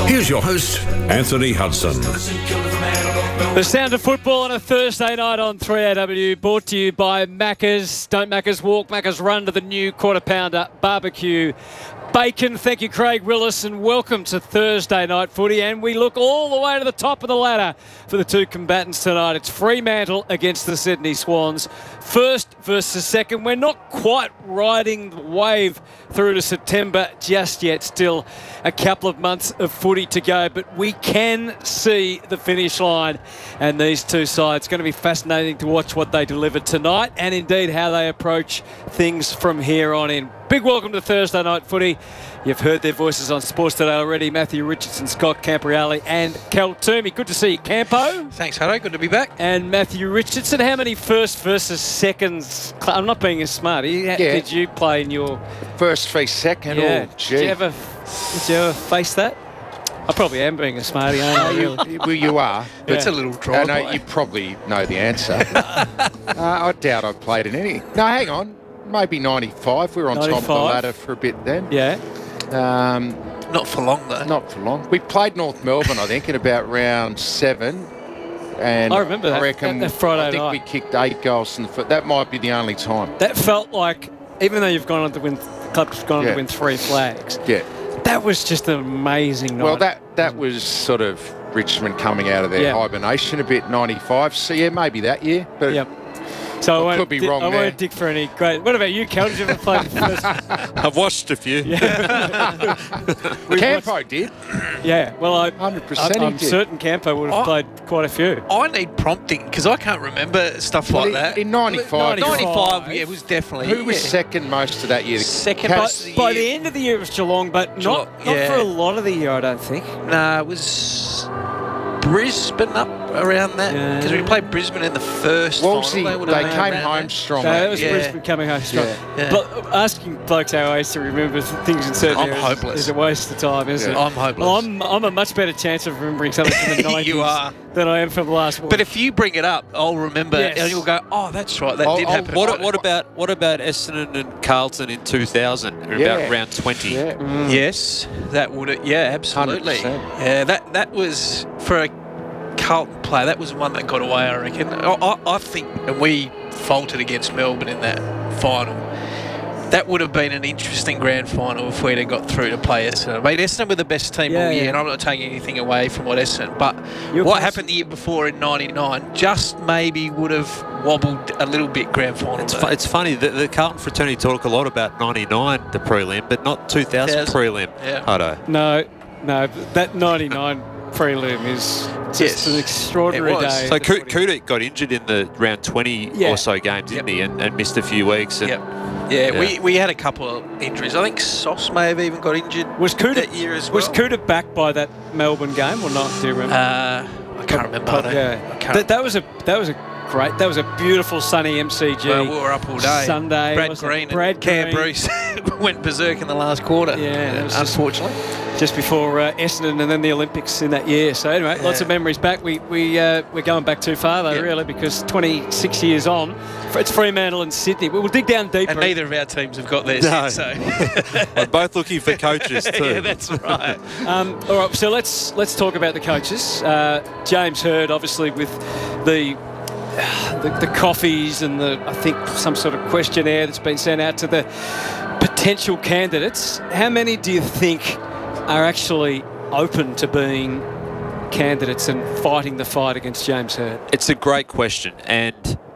Here's your host, Anthony Hudson. The sound of football on a Thursday night on 3AW, brought to you by Macca's. Don't Macca's walk, Macca's run to the new quarter pounder barbecue bacon. Thank you, Craig Willis, and welcome to Thursday night footy. And we look all the way to the top of the ladder for the two combatants tonight. It's Fremantle against the Sydney Swans. First versus second. We're not quite riding the wave through to September just yet. Still a couple of months of footy to go, but we can see the finish line. And these two sides, going to be fascinating to watch what they deliver tonight, and indeed how they approach things from here on in. Big welcome to Thursday Night Footy. You've heard their voices on Sports Today already. Matthew Richardson, Scott Campriali and Cal Toomey. Good to see you, Campo. Thanks, Hutto. Good to be back. And Matthew Richardson. How many first versus seconds? I'm not being as smart. Did you play in your... First v second? Yeah. Oh, gee. Did you ever face that? I probably am being a smarty, aren't I? Really? Well, you are. But it's a little dry. I know you probably know the answer. I doubt I've played in any. No, hang on. Maybe 95. We were on 95. top of the ladder for a bit then. Yeah. Not for long, though. Not for long. We played North Melbourne, I think, in about round 7. And I remember that. I reckon that Friday I think night. we kicked 8 goals in the foot. That might be the only time. That felt like, even though you've gone on to win, the club's gone on to win 3 flags. Yeah. That was just an amazing night. Well, that was sort of Richmond coming out of their hibernation a bit, 95. So, yeah, maybe that year. But yep. So I could be wrong I there. won't dig for any great... What about you, Cal? Did you ever play the first? I've watched a few. Campo did. Yeah, well, 100% I'm certain Campo would have played quite a few. I need prompting because I can't remember stuff like that. In 95. 95, yeah, it was definitely. Who was second most of that year? Second most of the By year. the end of the year, it was Geelong, but Geelong, not for a lot of the year, I don't think. Nah, it was Brisbane up around that because we played Brisbane in the first Wolsey, final. they came home strong. So that was Yeah. Brisbane coming home strong. Yeah. But asking blokes how I used to remember things in certain I'm areas hopeless. is a waste of time, isn't it? I'm hopeless. Well, I'm a much better chance of remembering something from the 90s You are. than I am from the last one. But if you bring it up, I'll remember, Yes. and you'll go, "Oh, that's right, that did happen." What about Essendon and Carlton in 2000? About round 20. Yeah. Yes, that would. Yeah, absolutely. 100%. Yeah, that was for a Carlton player. That was one that got away, I reckon. I think, and we faltered against Melbourne in that final. That would have been an interesting grand final if we'd have got through to play Essendon. I mean, Essendon were the best team all year, and I'm not taking anything away from what Essendon. But what happened the year before in '99 just maybe would have wobbled a little bit grand final. It's funny that the Carlton fraternity talk a lot about 99, the prelim, but not 2000 prelim. Yeah. Hutto. No, that 99 prelim is just an extraordinary day. So Kudik got injured in the round 20 or so games, didn't he? And missed a few weeks. And we had a couple of injuries. I think Sauce may have even got injured that year as well. Was Kuda back by that Melbourne game or not? Do you remember? I can't remember. That was a great. That was a beautiful sunny MCG. Well, we were up all day. Sunday. Brad Green and Cam Bruce went berserk in the last quarter. Yeah, that was unfortunately. Just before Essendon and then the Olympics in that year. So anyway, lots of memories back. We're going back too far though, really, because 26 years on, it's Fremantle and Sydney. We'll dig down deeper. And neither of our teams have got theirs yet, so. We're both looking for coaches too. Yeah, that's right. All right, so let's talk about the coaches. James Hird, obviously, with the coffees and I think some sort of questionnaire that's been sent out to the potential candidates. How many do you think are actually open to being candidates and fighting the fight against James Hird? It's a great question, and